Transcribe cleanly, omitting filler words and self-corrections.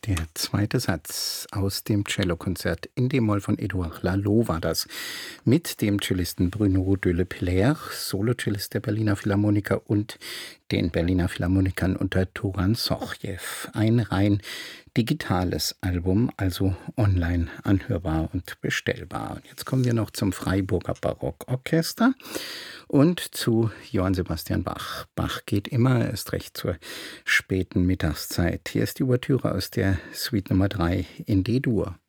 Der zweite Satz aus dem Cellokonzert in D-Moll von Édouard Laloux war das, mit dem Cellisten Bruno de Le Pelaire, Solocellist der Berliner Philharmoniker und den Berliner Philharmonikern unter Turan Sochjew. Ein rein digitales Album, also online anhörbar und bestellbar. Und jetzt kommen wir noch zum Freiburger Barockorchester und zu Johann Sebastian Bach. Bach geht immer, erst recht zur späten Mittagszeit. Hier ist die Ouvertüre aus der Suite Nummer 3 in D-Dur.